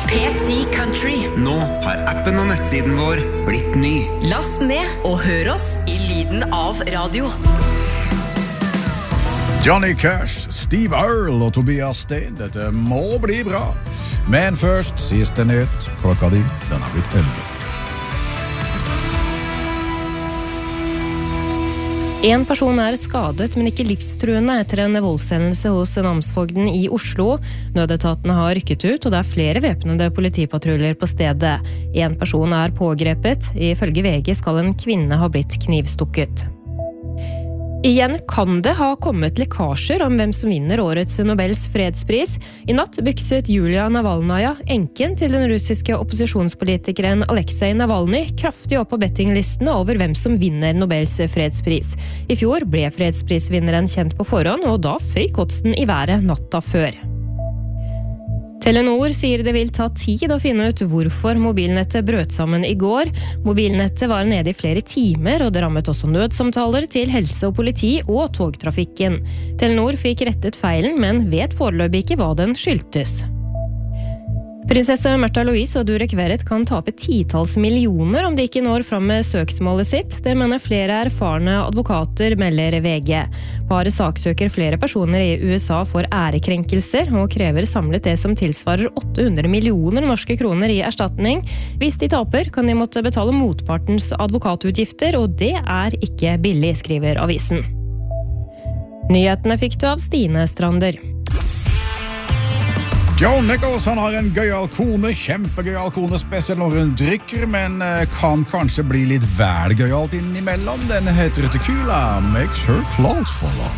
P10 Country. Nå har appen og nettsiden vår blitt ny. Last ned og hør oss i lyden av radio. Johnny Cash, Steve Earle og Tobias Steen. Dette må bli bra. Men først, siste nytt. Klokka di, den har blitt 11. En person skadet, men ikke livstruende etter en voldshendelse hos namsfogden i Oslo. Nødetatene har rykket ut, og det flere væpnede politipatruljer på stedet. En person pågrepet. Ifølge VG skal en kvinne ha blitt knivstukket. Igjen kan det ha kommet lekkasjer om hvem som vinner årets Nobels fredspris. I natt bykset Julia Navalnaya, enken til den russiske opposisjonspolitikeren Alexei Navalny, kraftig opp på bettinglistene over hvem som vinner Nobels fredspris. I fjor ble fredsprisvinneren kjent på forhånd, og da føyk oddsen i været natta før. Telenor sier det vil ta tid å finne ut hvorfor mobilnettet brøt sammen i går. Mobilnettet var nede i flere timer, og det rammet også nødsamtaler til helse og politi og togtrafikken. Telenor fikk rettet feilen, men vet foreløpig ikke hva den skyldtes. Prinsesse Märtha Louise og Durek Verrett kan tape 10-talls millioner om de ikke når fram med søksmålet sitt. Det mener flere erfarne advokater, melder VG. Paret saksøker flere personer i USA for ærekrenkelser og krever samlet det som tilsvarer 800 millioner norske kroner i erstatning. Hvis de taper, kan de måtte betale motpartens advokatutgifter, og det ikke billig, skriver avisen. Nyhetene fikk du av Stine Strander. Joe Nichols, han har en gøyal kone, kjempegøyal kone, spesielt når hun drikker, men kan kanskje bli litt vel gøyalt innimellom. Den heter Tequila, Make Sure Clothes Fall Off.